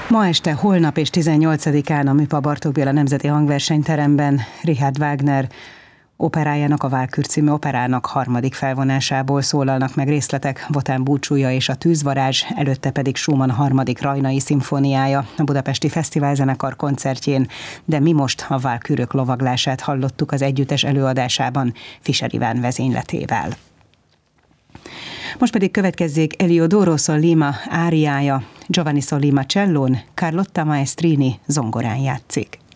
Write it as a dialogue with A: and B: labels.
A: Ma este, holnap és 18-án a Műpa Bartók Béla Nemzeti Hangversenyteremben Richard Wagner operájának, a Walküre című operának harmadik felvonásából szólalnak meg részletek. Wotan búcsúja és a tűzvarázs, előtte pedig Schumann harmadik rajnai szimfóniája a Budapesti Fesztiválzenekar koncertjén, de mi most a Walkürök lovaglását hallottuk az együttes előadásában Fischer Iván vezényletével. Most pedig következzék Eliodoro Sollima áriája, Giovanni Sollima csellón, Carlotta Maestrini zongorán játszik.